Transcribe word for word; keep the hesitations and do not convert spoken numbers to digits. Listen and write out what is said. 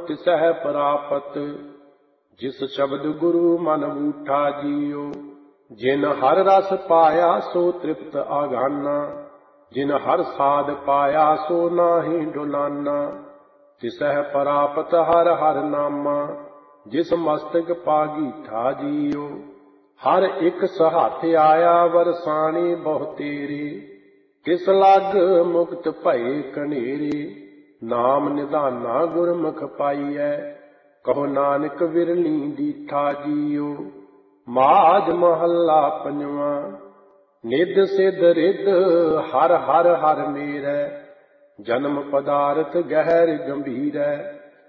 ਤਿਸਹਿ ਪ੍ਰਾਪਤ। ਜਿਸ ਸ਼ਬਦ ਗੁਰੂ ਮਨ ਬੂਠਾ ਜੀਓ, ਜਿਨ ਹਰ ਰਸ ਪਾਇਆ ਸੋ ਤ੍ਰਿਪਤ ਆਗਾਨਾ। ਜਿਨ ਹਰ ਸਾਧ ਪਾਇਆ ਸੋ ਨਾਹੀ ਡੁਲਾਨਾ। ਤਿਸਹਿ ਪ੍ਰਾਪਤ ਹਰ ਹਰ ਨਾਮਾ, ਜਿਸ ਮਸਤਕ ਪਾਗੀਠਾ ਜੀਓ। ਹਰ ਇੱਕ ਸਹਾਥ ਆਇਆ ਵਰਸਾਣੀ ਬਹੁ ਤੇਰੇ, ਤਿਸ ਲਗ ਮੁਕਤ ਭਏ ਕਨੇਰੇ। ਨਾਮ ਨਿਧਾਨਾ ਗੁਰਮੁਖ ਪਾਈਐ, ਕਹੋ ਨਾਨਕ ਵਿਰਲੀ ਦੀਠਾ ਜੀਓ। ਮਾਝ ਮਹੱਲਾ ਪੰਜਵਾਂ। ਨਿਧ ਸਿਧ ਰਿਧ ਹਰ ਹਰ ਹਰ ਮੇਰੈ, ਜਨਮ ਪਦਾਰਥ ਗਹਿਰ ਗੰਭੀਰੈ।